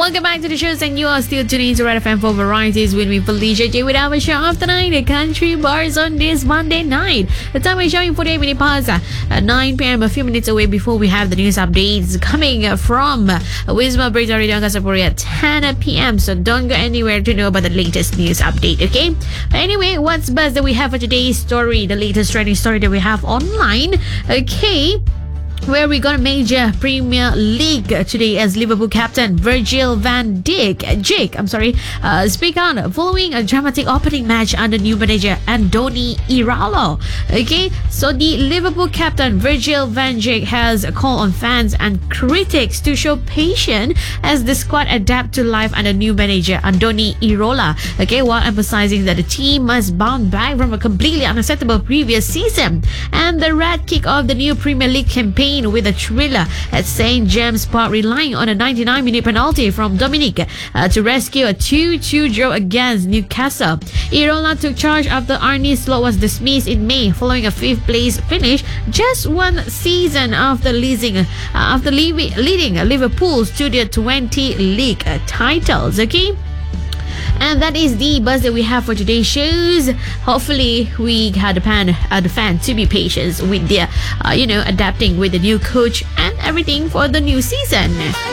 Welcome back to the shows, and you are still tuning into Red FM for Varieties with me, Felicia J, with our show after 9, the Country Bars on this Monday night. The time is showing 48 minutes past 9 p.m. A few minutes away before we have the news updates coming from Wisma Berita Radio Kasapuri at 10 p.m. So don't go anywhere to know about the latest news update, okay? Anyway, what's best that we have for today's story, the latest trending story that we have online, okay? Where we got a major Premier League today as Liverpool captain Virgil van Dijk speak out following a dramatic opening match under new manager Andoni Iraola. Okay, so the Liverpool captain Virgil van Dijk has called on fans and critics to show patience as the squad adapt to life under new manager Andoni Iraola. Okay, while emphasizing that the team must bounce back from a completely unacceptable previous season. And the Red kick off the new Premier League campaign with a thriller at St James Park, relying on a 99-minute penalty from Dominic to rescue a 2-2 draw against Newcastle. Iraola took charge after Arne Slot was dismissed in May following a 5th place finish just one season after leading Liverpool to their 20 league titles. Okay, and that is the buzz that we have for today's shows. Hopefully, we had the fan to be patient with their, adapting with the new coach and everything for the new season.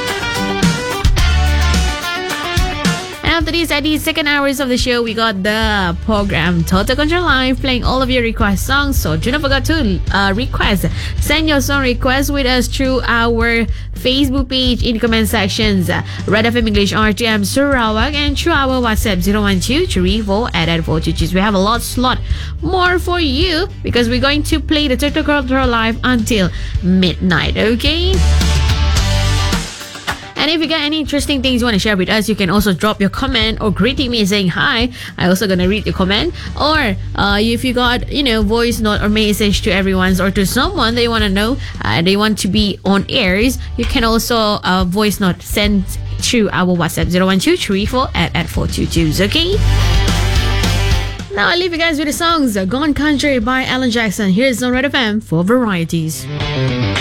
After this, at the second hours of the show, we got the program Total Control Live, playing all of your request songs. So do not forget to request. Send your song request with us through our Facebook page in the comment sections, Red FM English RTM Sarawak, and through our WhatsApp 012348842. We have a lot more for you because we're going to play the Total Control Live until midnight. Okay. And if you got any interesting things you want to share with us, you can also drop your comment or greeting me saying hi. I'm also going to read your comment. Or if you got, voice note or message to everyone or to someone they want to know, they want to be on airs, you can also voice note send through our WhatsApp 01234884222. Okay? Now I'll leave you guys with the songs Gone Country by Alan Jackson. Here's on Red FM for Varieties.